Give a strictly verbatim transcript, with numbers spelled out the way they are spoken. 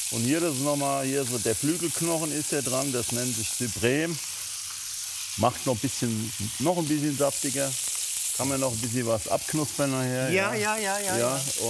Und hier, das ist nochmal, hier so der Flügelknochen ist ja dran, das nennt sich Cyprem. Macht noch ein bisschen, noch ein bisschen saftiger. Kann man noch ein bisschen was abknuspern nachher. Ja, ja, ja, ja. ja. ja.